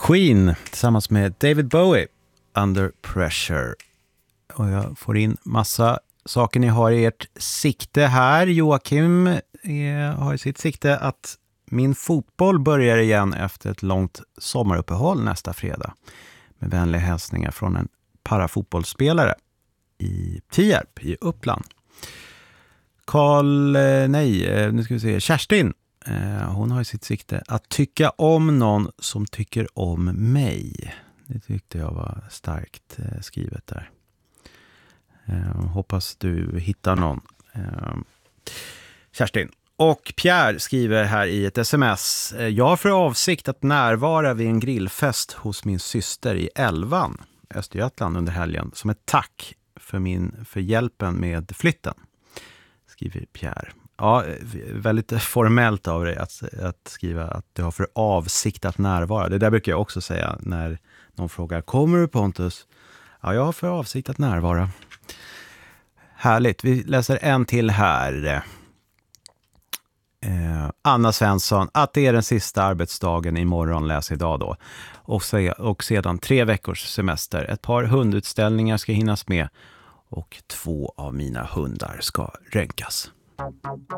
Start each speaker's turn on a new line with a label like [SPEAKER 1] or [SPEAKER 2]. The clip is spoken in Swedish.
[SPEAKER 1] Queen tillsammans med David Bowie, Under Pressure. Och jag får in massa saker ni har i ert sikte här. Joakim har i sitt sikte att min fotboll börjar igen efter ett långt sommaruppehåll nästa fredag. Med vänliga hälsningar från en parafotbollsspelare i Tierp i Uppland. Kerstin, hon har i sitt sikte att tycka om någon som tycker om mig. Det tyckte jag var starkt skrivet där. Hoppas du hittar någon. Kerstin. Och Pierre skriver här i ett sms. Jag har för avsikt att närvara vid en grillfest hos min syster i Älvan, Östergötland, under helgen. Som ett tack för hjälpen med flytten. Skriver Pierre. Ja, väldigt formellt av dig att skriva att du har för avsikt att närvara. Det där brukar jag också säga när någon frågar, kommer du Pontus? Ja, jag har för avsikt att närvara. Härligt, vi läser en till här. Anna Svensson, att det är den sista arbetsdagen imorgon, läs idag då. Och sedan 3 veckors semester. Ett par hundutställningar ska hinnas med och 2 av mina hundar ska röntgas.